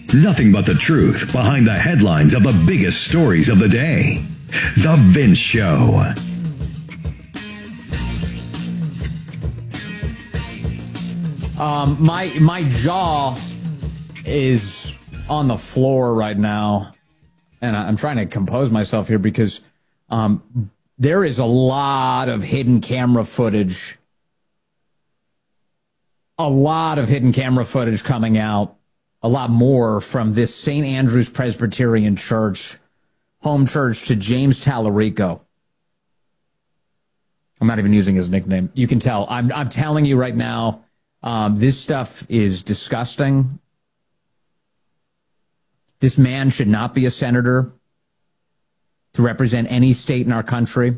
Nothing but the truth behind the headlines of the biggest stories of the day. The Vince Show. My jaw is on the floor right now, and I'm trying to compose myself here because there is a lot of hidden camera footage. A lot of hidden camera footage coming out. A lot more from this St. Andrew's Presbyterian Church, home church to James Tallarico. I'm not even using his nickname. You can tell. I'm telling you right now, this stuff is disgusting. This man should not be a senator to represent any state in our country.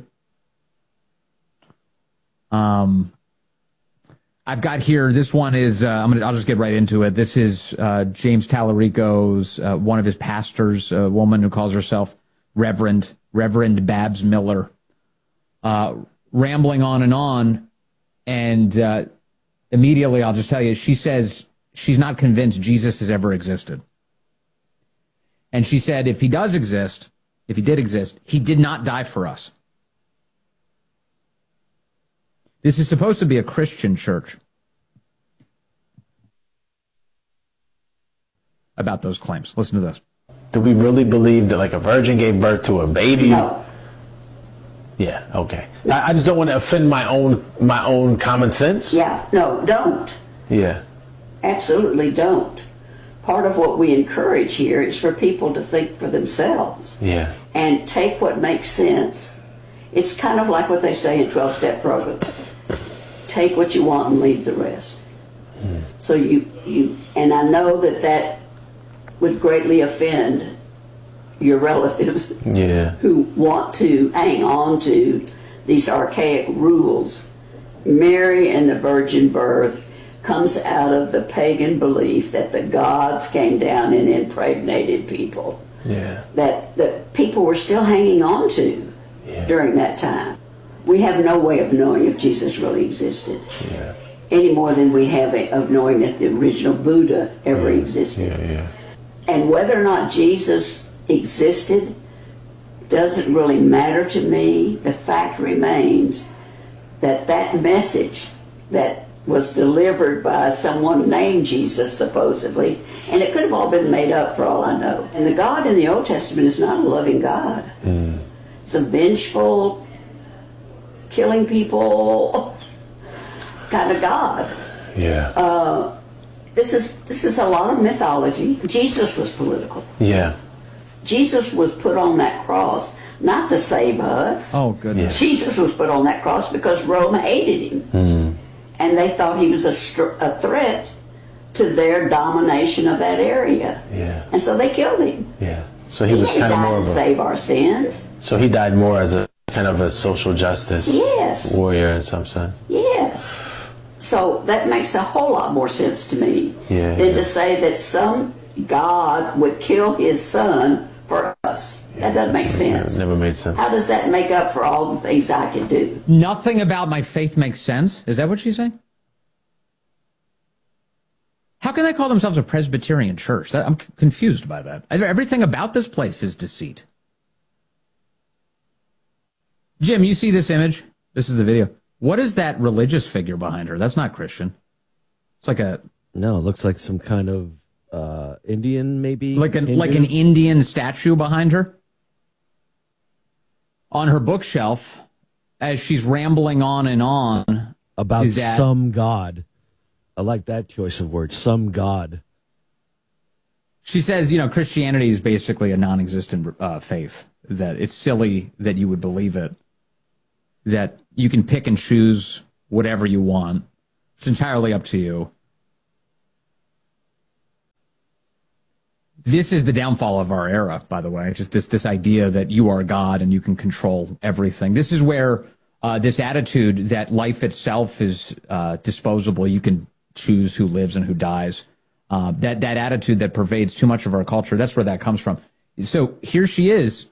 I've got here, this one is, I'll just get right into it. This is James Tallarico's, one of his pastors, a woman who calls herself Reverend Babs Miller, rambling on, and immediately I'll just tell you, she says she's not convinced Jesus has ever existed. And she said if he did exist, he did not die for us. This is supposed to be a Christian church. About those claims. Listen to this. Do we really believe that like a virgin gave birth to a baby? No. Yeah, okay. I just don't want to offend my own common sense. Yeah, no, don't. Yeah. Absolutely don't. Part of what we encourage here is for people to think for themselves. Yeah. And take what makes sense. It's kind of like what they say in 12-step programs. Take what you want and leave the rest. So you and I know that would greatly offend your relatives who want to hang on to these archaic rules. Mary and the virgin birth comes out of the pagan belief that the gods came down and impregnated people. Yeah. That people were still hanging on to during that time. We have no way of knowing if Jesus really existed, any more than we have of knowing that the original Buddha ever existed. And whether or not Jesus existed doesn't really matter to me. The fact remains that message that was delivered by someone named Jesus, supposedly, and it could have all been made up for all I know. And the God in the Old Testament is not a loving God. It's a vengeful, killing people kind of God. Yeah. This is a lot of mythology. Jesus was political. Yeah. Jesus was put on that cross not to save us. Oh, goodness. Jesus was put on that cross because Rome hated him. And they thought he was a threat to their domination of that area. Yeah. And so they killed him. Yeah. So he was kind of more of to save our sins. So he died more as a kind of a social justice warrior in some sense. Yes. So that makes a whole lot more sense to me than to say that some God would kill his son for us. That doesn't make sense. It never made sense. How does that make up for all the things I could do? Nothing about my faith makes sense? Is that what she's saying? How can they call themselves a Presbyterian church? I'm confused by that. Everything about this place is deceit. Jim, you see this image? This is the video. What is that religious figure behind her? That's not Christian. It's like a... No, it looks like some kind of Indian, maybe? Like an Indian statue behind her? On her bookshelf, as she's rambling on and on... About some God. I like that choice of words, some God. She says, Christianity is basically a non-existent faith, that it's silly that you would believe it, that you can pick and choose whatever you want. It's entirely up to you. This is the downfall of our era, by the way, just this idea that you are God and you can control everything. This is where this attitude that life itself is disposable, you can choose who lives and who dies, that attitude that pervades too much of our culture, that's where that comes from. So here she is,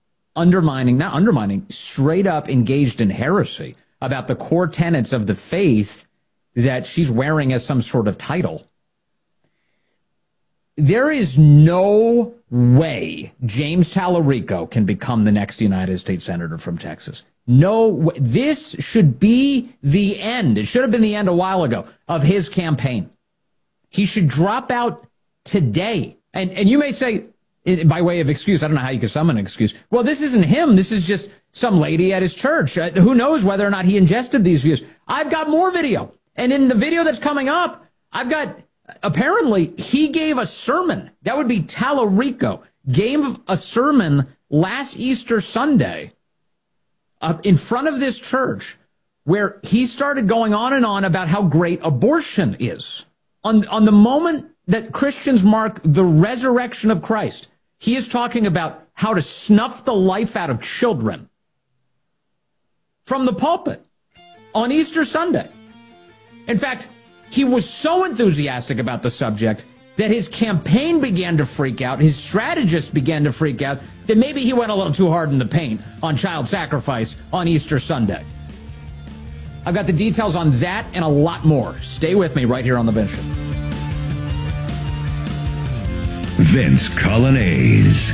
straight up engaged in heresy about the core tenets of the faith that she's wearing as some sort of title. there is no way James Tallarico can become the next United States Senator from Texas. No way. This should be the end. It should have been the end a while ago of his campaign. He should drop out today. And you may say, by way of excuse, I don't know how you can summon an excuse. Well, this isn't him. This is just some lady at his church. Who knows whether or not he ingested these views. I've got more video. And in the video that's coming up, I've got, apparently, he gave a sermon. That would be Tallarico. Gave a sermon last Easter Sunday in front of this church where he started going on and on about how great abortion is. On the moment that Christians mark the resurrection of Christ, he is talking about how to snuff the life out of children from the pulpit on Easter Sunday. In fact, he was so enthusiastic about the subject that his campaign began to freak out, his strategists began to freak out, that maybe he went a little too hard in the paint on child sacrifice on Easter Sunday. I've got the details on that and a lot more. Stay with me right here on The Vince Show. Vince Coglianese.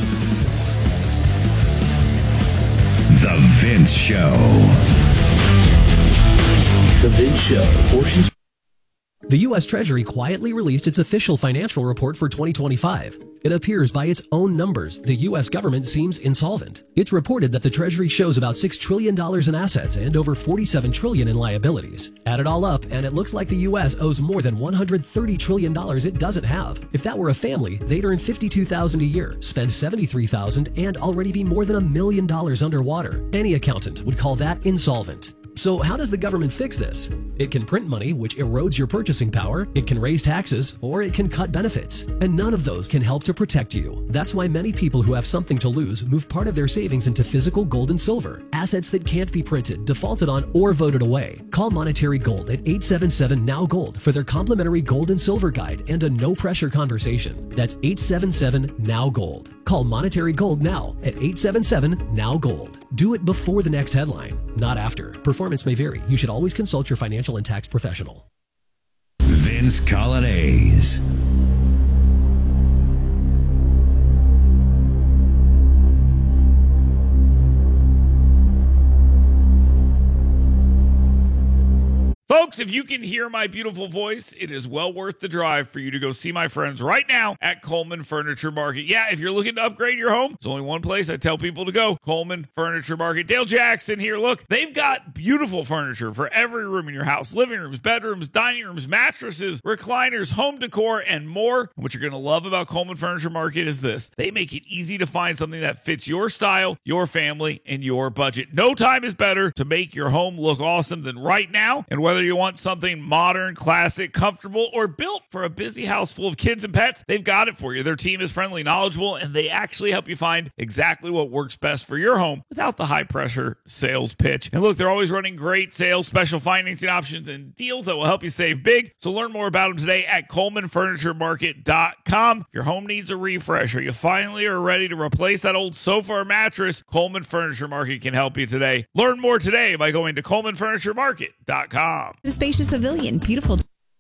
The Vince Show. The Vince Show. Portions. The U.S. Treasury quietly released its official financial report for 2025. It appears by its own numbers the U.S. government seems insolvent. It's reported that the Treasury shows about $6 trillion in assets and over $47 trillion in liabilities. Add it all up, and it looks like the U.S. owes more than $130 trillion it doesn't have. If that were a family, they'd earn $52,000 a year, spend $73,000, and already be more than $1 million underwater. Any accountant would call that insolvent. So how does the government fix this? It can print money, which erodes your purchasing power, it can raise taxes, or it can cut benefits. And none of those can help to protect you. That's why many people who have something to lose move part of their savings into physical gold and silver, assets that can't be printed, defaulted on, or voted away. Call Monetary Gold at 877-NOW-GOLD for their complimentary gold and silver guide and a no-pressure conversation. That's 877-NOW-GOLD. Call Monetary Gold now at 877-NOW-GOLD. Do it before the next headline, not after. Performance may vary. You should always consult your financial and tax professional. Vince Coglianese. Folks, if you can hear my beautiful voice, it is well worth the drive for you to go see my friends right now at Coleman Furniture Market. Yeah, if you're looking to upgrade your home, there's only one place I tell people to go, Coleman Furniture Market. Dale Jackson here. Look, they've got beautiful furniture for every room in your house. Living rooms, bedrooms, dining rooms, mattresses, recliners, home decor, and more. And what you're going to love about Coleman Furniture Market is this. They make it easy to find something that fits your style, your family, and your budget. No time is better to make your home look awesome than right now. And whether you want something modern, classic, comfortable, or built for a busy house full of kids and pets, they've got it for you. Their team is friendly, knowledgeable, and they actually help you find exactly what works best for your home without the high-pressure sales pitch. And look, they're always running great sales, special financing options, and deals that will help you save big. So learn more about them today at ColemanFurnitureMarket.com. If your home needs a refresh, or you finally are ready to replace that old sofa or mattress, Coleman Furniture Market can help you today. Learn more today by going to ColemanFurnitureMarket.com. The spacious pavilion, beautiful.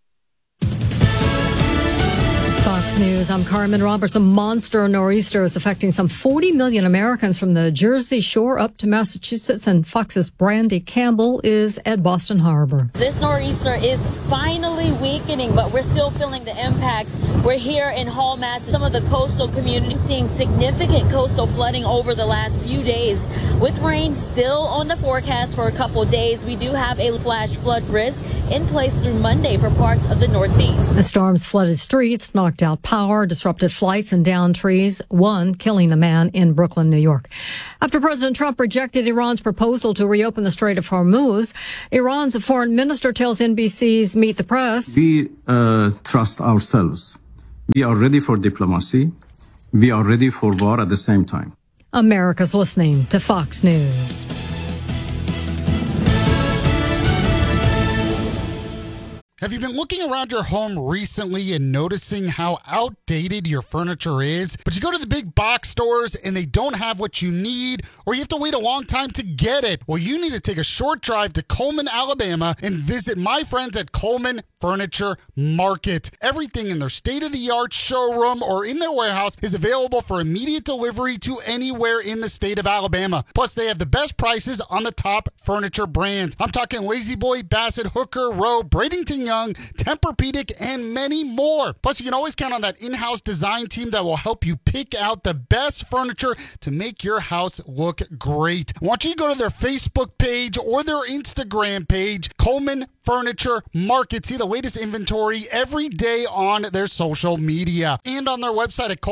Fox News, I'm Carmen Roberts. A monster nor'easter is affecting some 40 million Americans from the Jersey Shore up to Massachusetts, and Fox's Brandy Campbell is at Boston Harbor. This nor'easter is finally weakening, but we're still feeling the impacts. We're here in Hall, Mass. Some of the coastal communities seeing significant coastal flooding over the last few days. With rain still on the forecast for a couple days, we do have a flash flood risk in place through Monday for parts of the Northeast. The storms flooded streets, knocked out power, disrupted flights, and downed trees, one killing a man in Brooklyn, New York. After President Trump rejected Iran's proposal to reopen the Strait of Hormuz, Iran's foreign minister tells NBC's Meet the Press, We trust ourselves. We are ready for diplomacy. We are ready for war at the same time. America's listening to Fox News. Have you been looking around your home recently and noticing how outdated your furniture is? But you go to the big box stores and they don't have what you need, or you have to wait a long time to get it. Well, you need to take a short drive to Coleman, Alabama and visit my friends at Coleman Furniture Market. Everything in their state-of-the-art showroom or in their warehouse is available for immediate delivery to anywhere in the state of Alabama. Plus, they have the best prices on the top furniture brands. I'm talking Lazy Boy, Bassett, Hooker, Rowe, Bradenton Young, Tempur-Pedic, and many more. Plus, you can always count on that in-house design team that will help you pick out the best furniture to make your house look great. I want you to go to their Facebook page or their Instagram page, Coleman Furniture Market. See the latest inventory every day on their social media and on their website at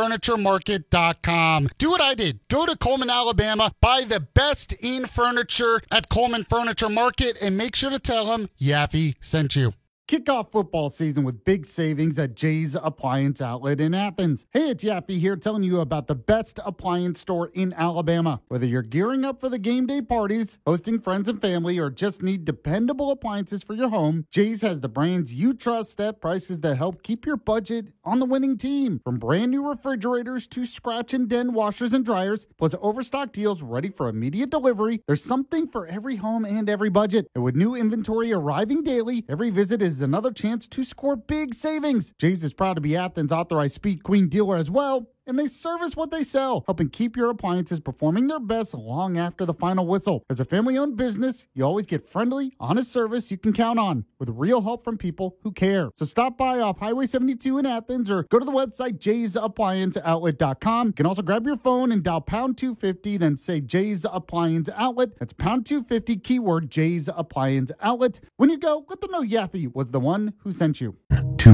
ColemanFurnitureMarket.com. Do what I did. Go to Coleman, Alabama, buy the best in furniture at Coleman Furniture Market, and make sure to tell them Yaffe sent you. Kick off football season with big savings at Jay's Appliance Outlet in Athens. Hey, it's Yaffe here telling you about the best appliance store in Alabama. Whether you're gearing up for the game day parties, hosting friends and family, or just need dependable appliances for your home, Jay's has the brands you trust at prices that help keep your budget on the winning team. From brand new refrigerators to scratch and dent washers and dryers, plus overstock deals ready for immediate delivery, there's something for every home and every budget. And with new inventory arriving daily, every visit is another chance to score big savings. Jay's is proud to be Athens' authorized Speed Queen dealer as well, and they service what they sell, helping keep your appliances performing their best long after the final whistle. As a family-owned business, you always get friendly, honest service you can count on, with real help from people who care. So stop by off Highway 72 in Athens or go to the website jaysapplianceoutlet.com. You can also grab your phone and dial pound 250, then say Jay's Appliance Outlet. That's pound 250, keyword Jay's Appliance Outlet. When you go, let them know Yaffe was the one who sent you.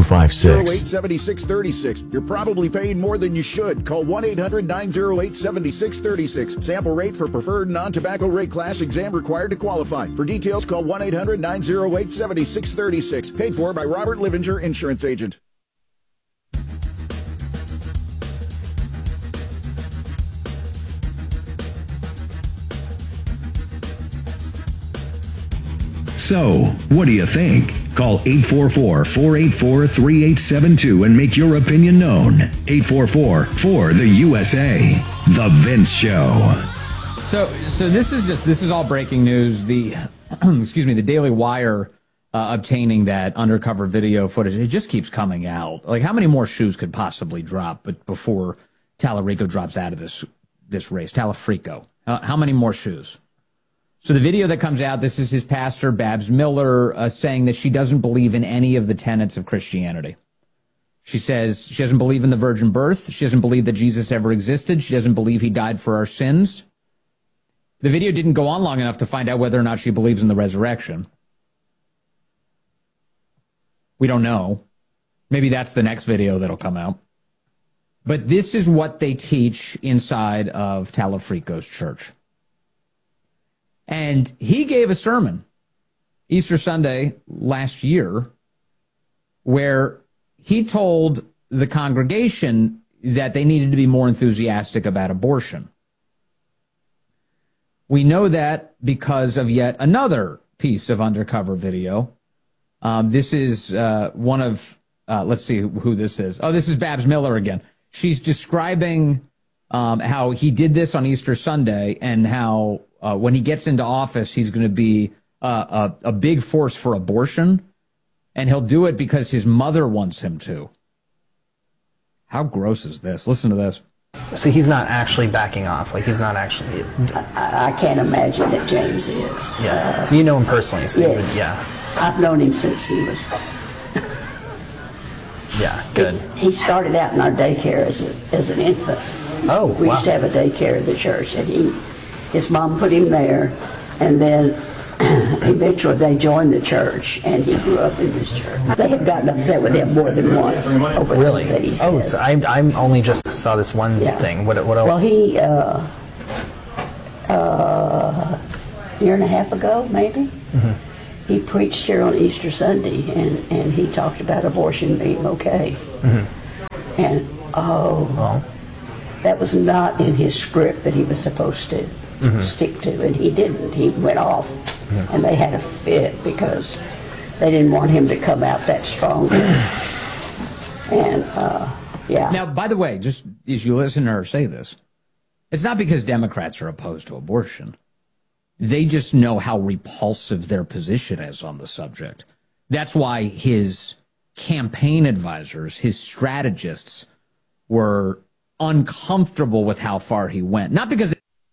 256 7636. You're probably paying more than you should. Call 1-800-908-7636. Sample rate for preferred non-tobacco rate class. Exam required to qualify. For details, call 1-800-908-7636. Paid for by Robert Livinger, Insurance Agent. So, what do you think? Call 844-484-3872 and make your opinion known. 844-4-THE-USA. The Vince Show. So this is all breaking news. The the Daily Wire obtaining that undercover video footage. It just keeps coming out. Like, how many more shoes could possibly drop before Tallarico drops out of this race? Talafrico. How many more shoes? So the video that comes out, this is his pastor, Babs Miller, saying that she doesn't believe in any of the tenets of Christianity. She says she doesn't believe in the virgin birth. She doesn't believe that Jesus ever existed. She doesn't believe he died for our sins. The video didn't go on long enough to find out whether or not she believes in the resurrection. We don't know. Maybe that's the next video that'll come out. But this is what they teach inside of Talafrico's church. And he gave a sermon Easter Sunday last year where he told the congregation that they needed to be more enthusiastic about abortion. We know that because of yet another piece of undercover video. This is one of, let's see who this is. Oh, this is Babs Miller again. She's describing how he did this on Easter Sunday and how when he gets into office, he's going to be a big force for abortion, and he'll do it because his mother wants him to. How gross is this? Listen to this. So he's not actually backing off. Like, he's not actually... I can't imagine that James is. Yeah. You know him personally. So yes. Yeah. I've known him since he was... Yeah, good. He started out in our daycare as an infant. Oh, We used to have a daycare at the church, and his mom put him there, and then eventually they joined the church, and he grew up in this church. They have gotten upset with him more than once over really? things that he says. Oh, so I only just saw this one thing. What else? Well, he, a year and a half ago, maybe, he preached here on Easter Sunday, and he talked about abortion being okay. And, that was not in his script that he was supposed to stick to, and he didn't. He went off, and they had a fit because they didn't want him to come out that strong. And, yeah. Now, by the way, just as you listen to her say this, it's not because Democrats are opposed to abortion. They just know how repulsive their position is on the subject. That's why his campaign advisors, his strategists, were uncomfortable with how far he went. Not because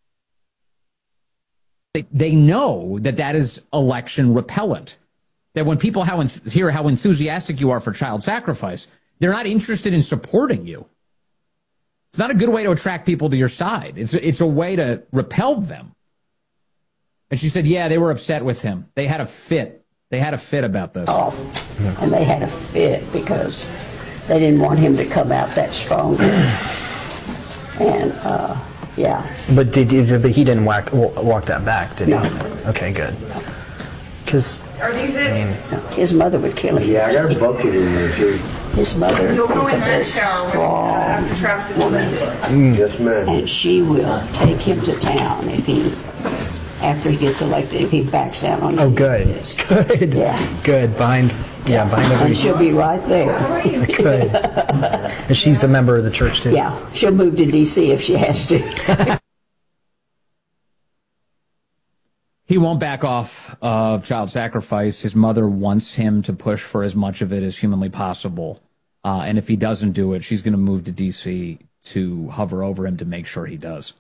they know that that is election repellent. That when people hear how enthusiastic you are for child sacrifice, they're not interested in supporting you. It's not a good way to attract people to your side. It's a way to repel them. And she said, yeah, they were upset with him. They had a fit. They had a fit about this. Oh, and they had a fit because they didn't want him to come out that strong. And, yeah. But he didn't walk that back, did he? No. Okay, good. Because, his mother would kill him. Yeah, I got a bucket in there, too. His mother is a very strong woman. Yes, ma'am. And she will take him to town after he gets elected, if he backs down on oh, good. Good. Yeah. Good. Behind every... And she'll be right there. Good. And she's a member of the church, too. Yeah. She'll move to D.C. if she has to. He won't back off of child sacrifice. His mother wants him to push for as much of it as humanly possible. And if he doesn't do it, she's going to move to D.C. to hover over him to make sure he does.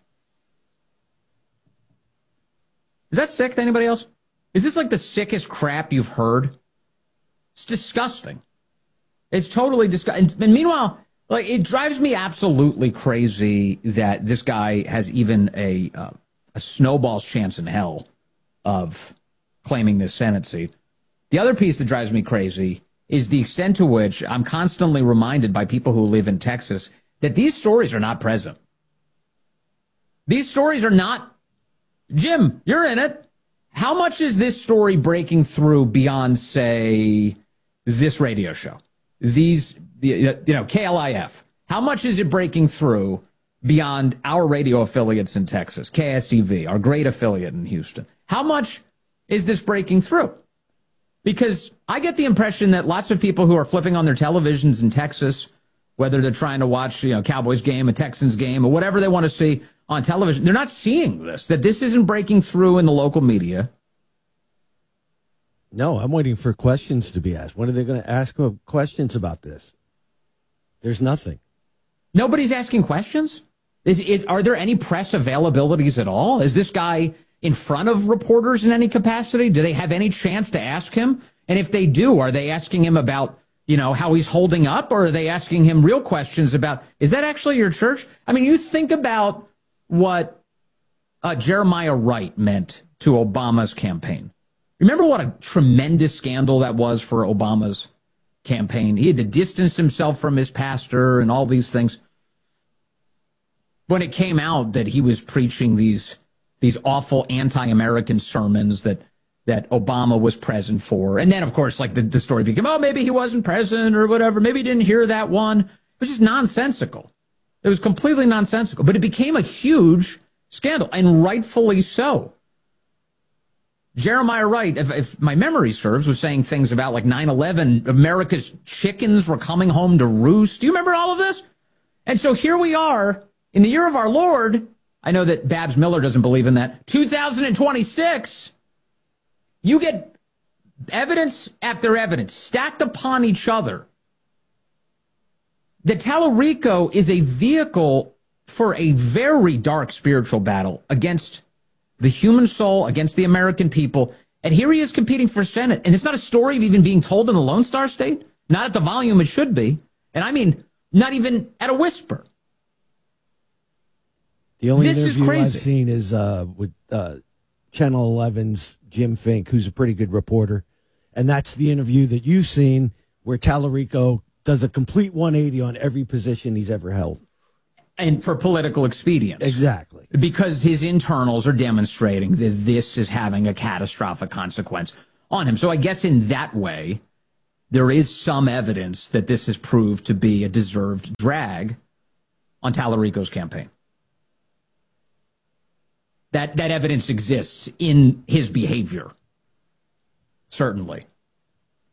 Is that sick to anybody else? Is this like the sickest crap you've heard? It's disgusting. It's totally disgusting. And meanwhile, like, it drives me absolutely crazy that this guy has even a snowball's chance in hell of claiming this Senate seat. The other piece that drives me crazy is the extent to which I'm constantly reminded by people who live in Texas that these stories are not present. These stories are not. Jim, you're in it. How much is this story breaking through beyond, say, this radio show? KLIF. How much is it breaking through beyond our radio affiliates in Texas, KSEV, our great affiliate in Houston? How much is this breaking through? Because I get the impression that lots of people who are flipping on their televisions in Texas, whether they're trying to watch, Cowboys game, a Texans game, or whatever they want to see on television, they're not seeing this, that this isn't breaking through in the local media. No, I'm waiting for questions to be asked. When are they going to ask questions about this? There's nothing. Nobody's asking questions? Are there any press availabilities at all? Is this guy in front of reporters in any capacity? Do they have any chance to ask him? And if they do, are they asking him about, how he's holding up? Or are they asking him real questions about, is that actually your church? I mean, you think about what Jeremiah Wright meant to Obama's campaign. Remember what a tremendous scandal that was for Obama's campaign? He had to distance himself from his pastor and all these things. When it came out that he was preaching these awful anti-American sermons that Obama was present for. And then, of course, like the story became, maybe he wasn't present or whatever. Maybe he didn't hear that one. It was just nonsensical. It was completely nonsensical. But it became a huge scandal, and rightfully so. Jeremiah Wright, if my memory serves, was saying things about like 9/11, America's chickens were coming home to roost. Do you remember all of this? And so here we are in the year of our Lord. I know that Babs Miller doesn't believe in that. 2026, you get evidence after evidence stacked upon each other that Tallarico is a vehicle for a very dark spiritual battle against the human soul, against the American people. And here he is competing for Senate. And it's not a story of even being told in the Lone Star State, not at the volume it should be. And I mean, not even at a whisper. The only interview I've seen is with Channel 11's Jim Fink, who's a pretty good reporter. And that's the interview that you've seen where Tallarico does a complete 180 on every position he's ever held. And for political expedience. Exactly. Because his internals are demonstrating that this is having a catastrophic consequence on him. So I guess in that way, there is some evidence that this has proved to be a deserved drag on Tallarico's campaign. That evidence exists in his behavior. Certainly.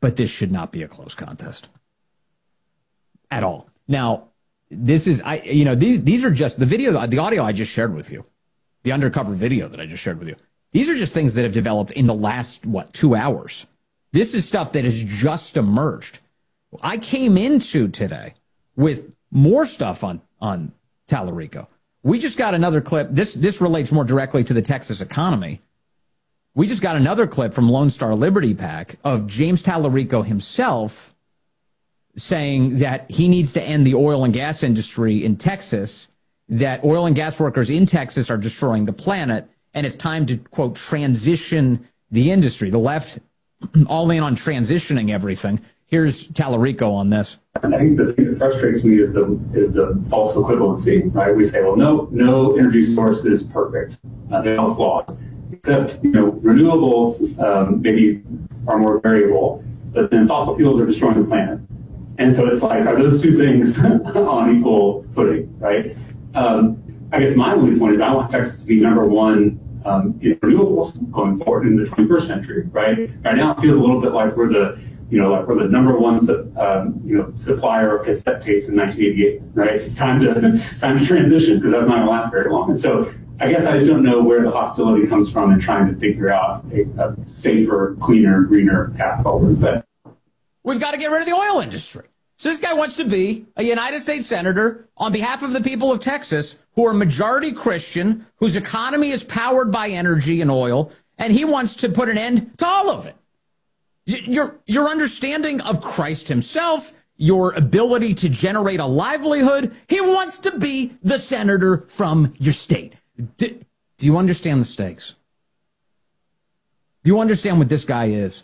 But this should not be a close contest at all. Now, this is, these are just the audio I just shared with you, the undercover video that I just shared with you. These are just things that have developed in the last, 2 hours. This is stuff that has just emerged. I came into today with more stuff on Tallarico. We just got another clip. This relates more directly to the Texas economy. We just got another clip from Lone Star Liberty PAC of James Tallarico himself saying that he needs to end the oil and gas industry in Texas, that oil and gas workers in Texas are destroying the planet, and it's time to, quote, transition the industry. The left all in on transitioning everything. Here's Tallarico on this. I think the thing that frustrates me is the false equivalency, right? We say, well, no energy source is perfect. They're all flawed. Except, renewables maybe are more variable, but then fossil fuels are destroying the planet. And so it's like, are those two things on equal footing, right? I guess my only point is I want Texas to be number one in renewables going forward in the 21st century, right? Right now it feels a little bit like we're the number one supplier of cassette tapes in 1988, right? It's time to transition because that's not going to last very long. And so I guess I just don't know where the hostility comes from in trying to figure out a safer, cleaner, greener path forward. But we've got to get rid of the oil industry. So this guy wants to be a United States senator on behalf of the people of Texas who are majority Christian, whose economy is powered by energy and oil, and he wants to put an end to all of it. Your understanding of Christ himself, your ability to generate a livelihood, he wants to be the senator from your state. Do you understand the stakes? Do you understand what this guy is?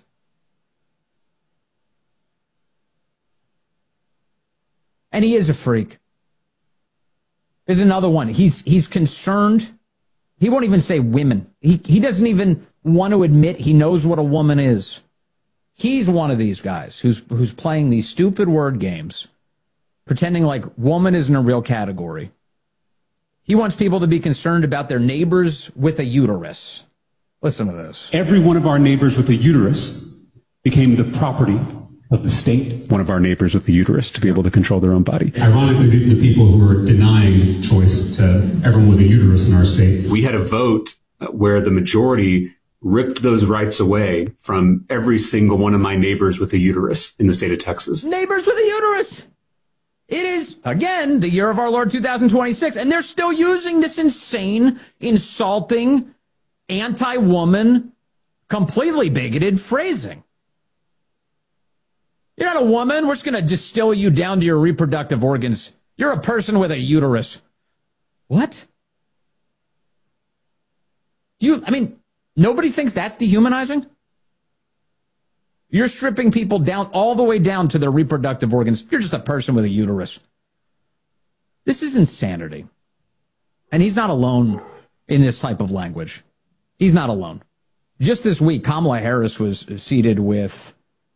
And he is a freak. There's another one. He's concerned. He won't even say women. He doesn't even want to admit he knows what a woman is. He's one of these guys who's playing these stupid word games, pretending like woman isn't a real category. He wants people to be concerned about their neighbors with a uterus. Listen to this. Every one of our neighbors with a uterus became the property of the state. One of our neighbors with the uterus to be able to control their own body. Ironically, these are the people who are denying choice to everyone with a uterus in our state. We had a vote where the majority ripped those rights away from every single one of my neighbors with a uterus in the state of Texas. Neighbors with a uterus. It is, again, the year of our Lord 2026, and they're still using this insane, insulting, anti-woman, completely bigoted phrasing. You're not a woman. We're just going to distill you down to your reproductive organs. You're a person with a uterus. What? Nobody thinks that's dehumanizing? You're stripping people down all the way down to their reproductive organs. You're just a person with a uterus. This is insanity. And he's not alone in this type of language. He's not alone. Just this week, Kamala Harris was seated with,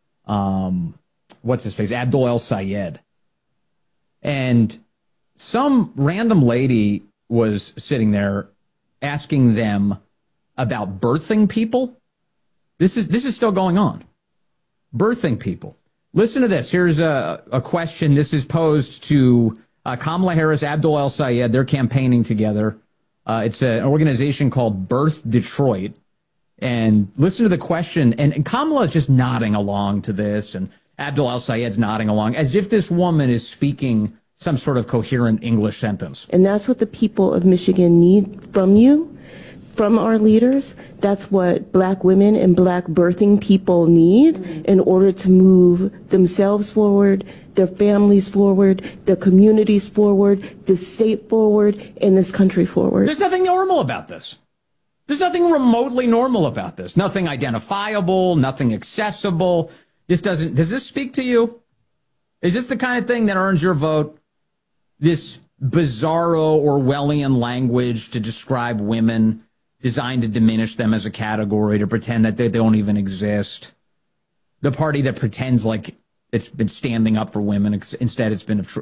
Abdul El-Sayed. And some random lady was sitting there asking them about birthing people. This is still going on. Birthing people. Listen to this. Here's a question. This is posed to Kamala Harris, Abdul El-Sayed. They're campaigning together. It's an organization called Birth Detroit. And listen to the question. And Kamala is just nodding along to this. And Abdul El-Sayed's nodding along as if this woman is speaking some sort of coherent English sentence. And that's what the people of Michigan need from you, from our leaders. That's what black women and black birthing people need in order to move themselves forward, their families forward, their communities forward, the state forward, and this country forward. There's nothing normal about this. There's nothing remotely normal about this. Nothing identifiable, nothing accessible. Does this speak to you? Is this the kind of thing that earns your vote? This bizarro Orwellian language to describe women, designed to diminish them as a category, to pretend that they don't even exist. The party that pretends like it's been standing up for women, instead it's been